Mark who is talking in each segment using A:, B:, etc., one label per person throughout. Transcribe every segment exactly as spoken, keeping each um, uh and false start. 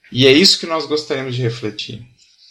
A: E é isso que nós gostaríamos de refletir.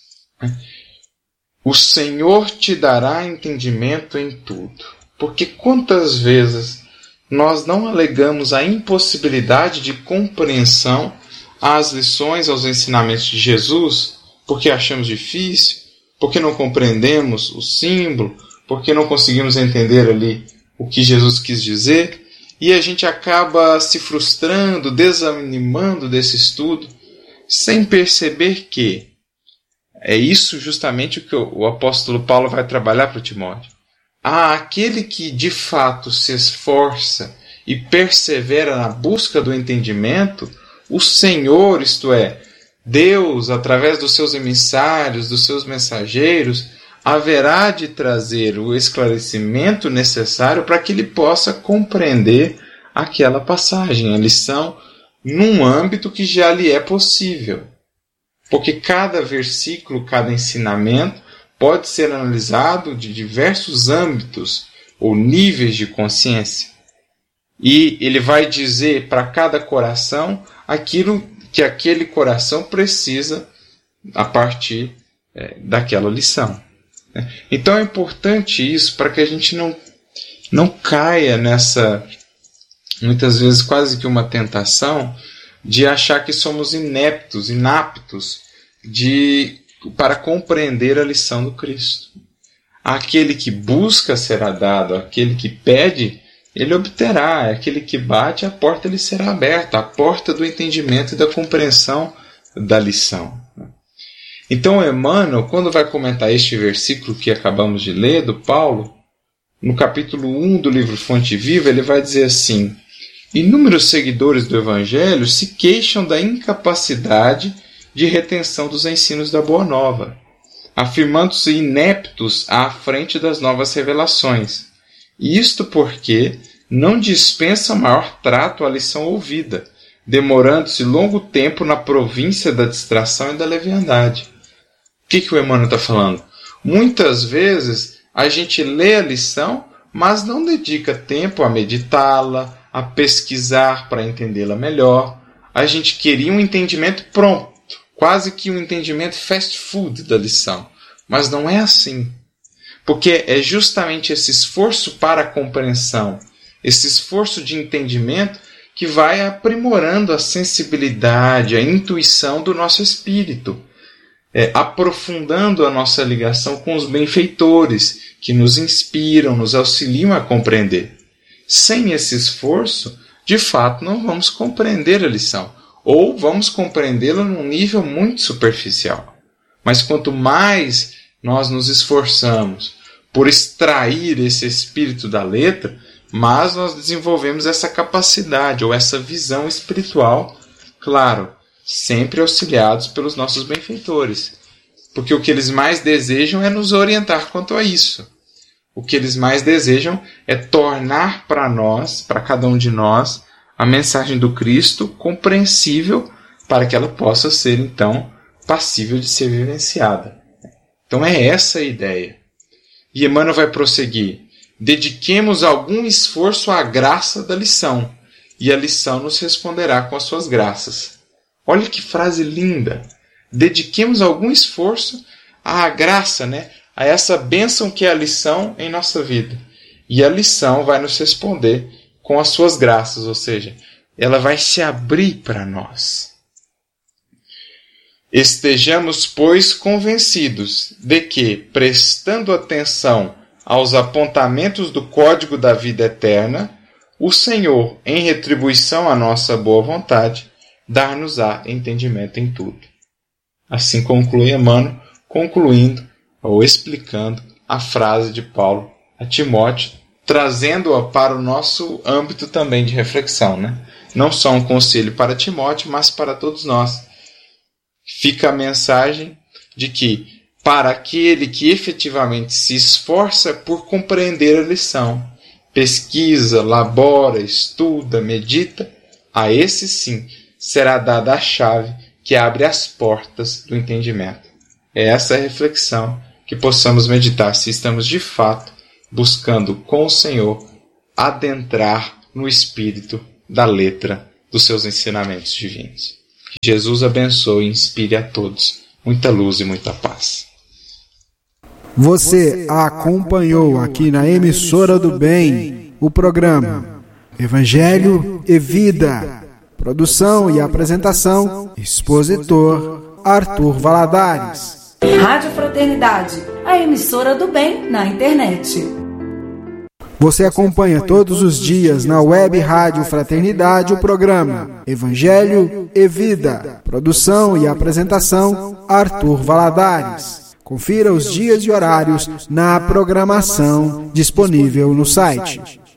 A: O Senhor te dará entendimento em tudo. Porque quantas vezes nós não alegamos a impossibilidade de compreensão às lições, aos ensinamentos de Jesus, porque achamos difícil, porque não compreendemos o símbolo, porque não conseguimos entender ali o que Jesus quis dizer, e a gente acaba se frustrando, desanimando desse estudo, sem perceber que é isso justamente o que o apóstolo Paulo vai trabalhar para Timóteo. Há aquele que de fato se esforça e persevera na busca do entendimento, o Senhor, isto é, Deus, através dos seus emissários, dos seus mensageiros, haverá de trazer o esclarecimento necessário para que ele possa compreender aquela passagem, a lição, num âmbito que já lhe é possível. Porque cada versículo, cada ensinamento pode ser analisado de diversos âmbitos ou níveis de consciência. E ele vai dizer para cada coração aquilo que aquele coração precisa a partir é, daquela lição. Então é importante isso para que a gente não, não caia nessa, muitas vezes quase que uma tentação, de achar que somos ineptos, inaptos de, para compreender a lição do Cristo. Aquele que busca será dado, aquele que pede, ele obterá, aquele que bate, a porta lhe será aberta, a porta do entendimento e da compreensão da lição. Então Emmanuel, quando vai comentar este versículo que acabamos de ler, do Paulo, no capítulo um do livro Fonte Viva, ele vai dizer assim: inúmeros seguidores do Evangelho se queixam da incapacidade de retenção dos ensinos da Boa Nova, afirmando-se ineptos à frente das novas revelações. Isto porque não dispensa maior trato à lição ouvida, demorando-se longo tempo na província da distração e da leviandade. O que, que o Emmanuel está falando? Muitas vezes a gente lê a lição, mas não dedica tempo a meditá-la, a pesquisar para entendê-la melhor. A gente queria um entendimento pronto, quase que um entendimento fast food da lição. Mas não é assim. Porque é justamente esse esforço para a compreensão, esse esforço de entendimento que vai aprimorando a sensibilidade, a intuição do nosso espírito, é, aprofundando a nossa ligação com os benfeitores que nos inspiram, nos auxiliam a compreender. Sem esse esforço, de fato, não vamos compreender a lição, ou vamos compreendê-la num nível muito superficial. Mas quanto mais nós nos esforçamos por extrair esse espírito da letra, mais nós desenvolvemos essa capacidade ou essa visão espiritual, claro, sempre auxiliados pelos nossos benfeitores. Porque o que eles mais desejam é nos orientar quanto a isso. O que eles mais desejam é tornar para nós, para cada um de nós, a mensagem do Cristo compreensível para que ela possa ser, então, passível de ser vivenciada. Então é essa a ideia. E Emmanuel vai prosseguir. Dediquemos algum esforço à graça da lição, e a lição nos responderá com as suas graças. Olha que frase linda! Dediquemos algum esforço à graça, né? A essa bênção que é a lição em nossa vida. E a lição vai nos responder com as suas graças, ou seja, ela vai se abrir para nós. Estejamos, pois, convencidos de que, prestando atenção aos apontamentos do código da vida eterna, o Senhor, em retribuição à nossa boa vontade, dar-nos-á entendimento em tudo. Assim conclui Emmanuel, concluindo ou explicando a frase de Paulo a Timóteo, trazendo-a para o nosso âmbito também de reflexão, né? Não só um conselho para Timóteo, mas para todos nós. Fica a mensagem de que, para aquele que efetivamente se esforça por compreender a lição, pesquisa, labora, estuda, medita, a esse sim será dada a chave que abre as portas do entendimento. É essa a reflexão que possamos meditar se estamos de fato buscando com o Senhor adentrar no espírito da letra dos seus ensinamentos divinos. Que Jesus abençoe e inspire a todos. Muita luz e muita paz.
B: Você acompanhou aqui na Emissora do Bem o programa Evangelho e Vida. Produção e apresentação, expositor Arthur Valadares.
C: Rádio Fraternidade, a emissora do bem na internet.
B: Você acompanha todos os dias na web Rádio Fraternidade o programa Evangelho e Vida. Produção e apresentação, Arthur Valadares. Confira os dias e horários na programação disponível no site.